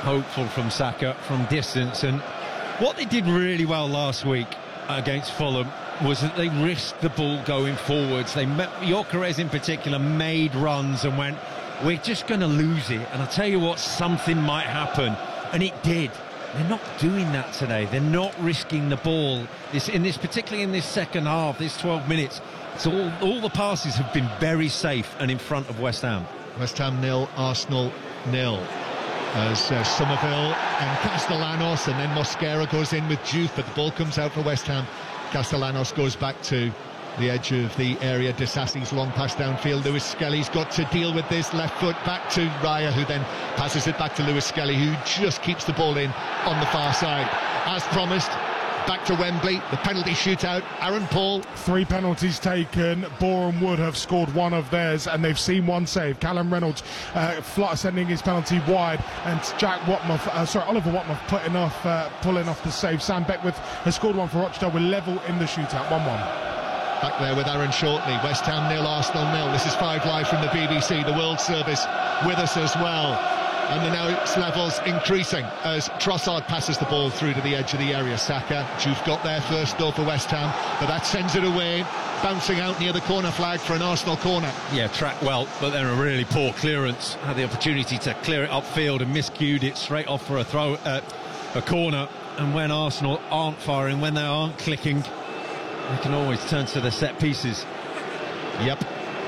hopeful from Saka from distance, and what they did really well last week against Fulham was that they risked the ball going forwards. Gyökeres in particular made runs and went, we're just going to lose it, and I'll tell you what, something might happen, and it did. They're not doing that today. They're not risking the ball. Particularly in this second half, this 12 minutes, so all the passes have been very safe and in front of West Ham. West Ham 0, Arsenal 0. As Somerville and Castellanos, and then Mosquera goes in with Juve, but the ball comes out for West Ham. Castellanos goes back to the edge of the area. Disasi's long pass downfield. Lewis Skelly's got to deal with this. Left foot back to Raya, who then passes it back to Lewis Skelly, who just keeps the ball in on the far side. As promised, back to Wembley, the penalty shootout. Aaron Paul. 3 penalties taken. Boreham Wood have scored one of theirs, and they've seen one save. Callum Reynolds sending his penalty wide, and Oliver Watmouth pulling off the save. Sam Beckwith has scored one for Rochdale. We're level in the shootout, 1-1. Back there with Aaron Shortley. West Ham 0, Arsenal 0. This is 5 Live from the BBC, the World Service with us as well. And the now levels increasing as Trossard passes the ball through to the edge of the area. Saka, Juve got there first though for West Ham, but that sends it away, bouncing out near the corner flag for an Arsenal corner. Yeah, tracked well, but then a really poor clearance. Had the opportunity to clear it upfield and miscued it straight off for a corner. And when Arsenal aren't firing, when they aren't clicking, they can always turn to the set pieces. Yep.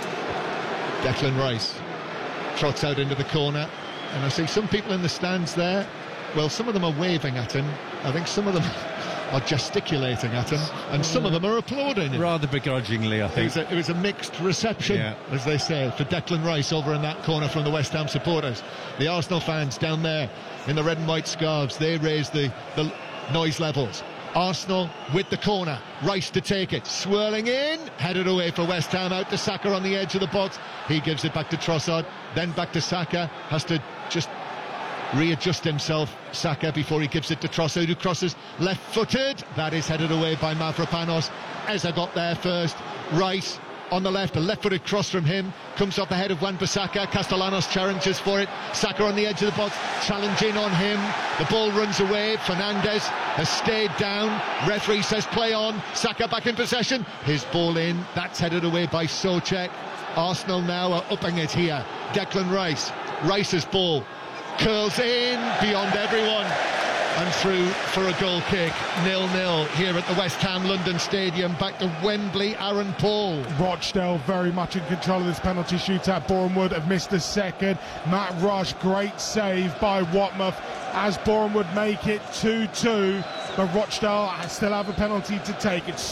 Declan Rice trots out into the corner, and I see some people in the stands there. Well, some of them are waving at him. I think some of them are gesticulating at him, and some of them are applauding him. Rather begrudgingly, I think. It was a mixed reception, as they say, for Declan Rice over in that corner from the West Ham supporters. The Arsenal fans down there in the red and white scarves, they raise the noise levels. Arsenal with the corner, Rice to take it, swirling in, headed away for West Ham, out to Saka on the edge of the box. He gives it back to Trossard, then back to Saka, has to just readjust himself, Saka, before he gives it to Trossard, who crosses left-footed. That is headed away by Mavropanos. Eza got there first. Rice on the left, a left-footed cross from him, comes off the head of Wan-Bissaka. Castellanos challenges for it. Saka on the edge of the box, challenging on him. The ball runs away. Fernandes has stayed down. Referee says play on. Saka back in possession. His ball in. That's headed away by Souček. Arsenal now are upping it here. Declan Rice. Rice's ball curls in beyond everyone and through for a goal kick. 0-0 here at the West Ham London Stadium. Back to Wembley, Aaron Paul. Rochdale very much in control of this penalty shootout. Boreham Wood have missed the second. Matt Rush, great save by Watmouth as Boreham Wood make it 2-2. But Rochdale still have a penalty to take. It's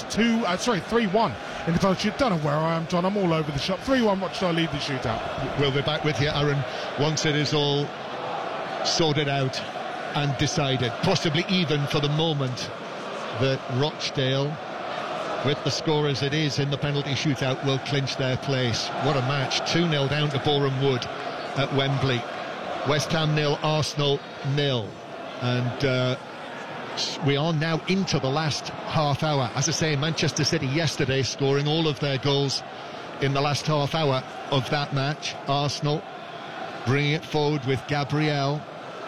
3-1 in the penalty shoot. Don't know where I am, John. I'm all over the shop. 3-1, Rochdale lead the shootout. We'll be back with you, Aaron, once it is all sorted out and decided, possibly even for the moment, that Rochdale, with the score as it is in the penalty shootout, will clinch their place. What a match. 2-0 down to Boreham Wood at Wembley. West Ham 0, Arsenal 0. And we are now into the last half hour. As I say, Manchester City yesterday scoring all of their goals in the last half hour of that match. Arsenal bringing it forward with Gabriel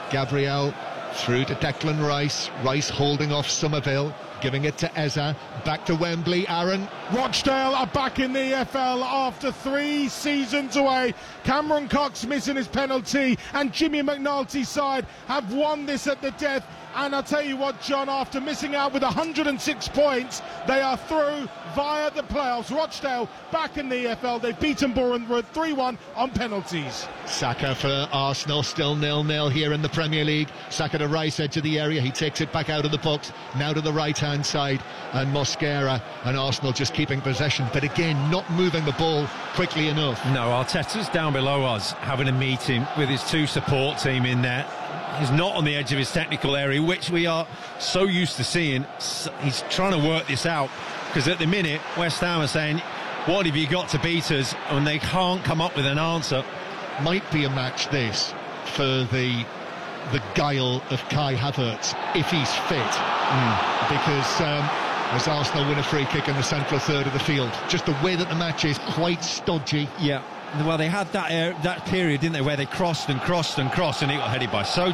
through to Declan Rice. Rice holding off Somerville, giving it to Eza. Back to Wembley, Aaron. Rochdale are back in the EFL after 3 seasons away. Cameron Cox missing his penalty, and Jimmy McNulty's side have won this at the death. And I'll tell you what, John, after missing out with 106 points, they are through via the playoffs. Rochdale back in the EFL. They've beaten Boreham Wood 3-1 on penalties. Saka for Arsenal, still 0-0 here in the Premier League. Saka to Rice, edge of the area. He takes it back out of the box, now to the right-hand side. And Mosquera and Arsenal just keeping possession, but again, not moving the ball quickly enough. No, Arteta's down below us, having a meeting with his 2 support team in there. He's not on the edge of his technical area, which we are so used to seeing. He's trying to work this out, because at the minute West Ham are saying, what have you got to beat us? And they can't come up with an answer. Might be a match this for the guile of Kai Havertz if he's fit, because as Arsenal win a free kick in the central third of the field, just the way that the match is quite stodgy. Yeah. Well, they had that period, didn't they, where they crossed and it got headed by Souček.